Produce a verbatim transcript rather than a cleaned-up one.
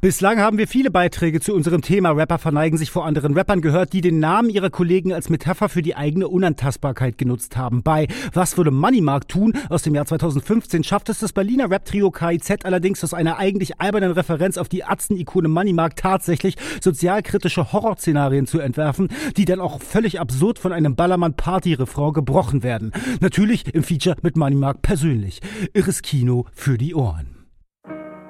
Bislang haben wir viele Beiträge zu unserem Thema Rapper verneigen sich vor anderen Rappern gehört, die den Namen ihrer Kollegen als Metapher für die eigene Unantastbarkeit genutzt haben. Bei Was würde Money Mark tun? Aus dem Jahr zweitausendfünfzehn schafft es das Berliner Rap-Trio K I Z allerdings aus einer eigentlich albernen Referenz auf die Atzen-Ikone Money Mark tatsächlich sozialkritische Horrorszenarien zu entwerfen, die dann auch völlig absurd von einem Ballermann-Party-Refrain gebrochen werden. Natürlich im Feature mit Money Mark persönlich. Irres Kino für die Ohren.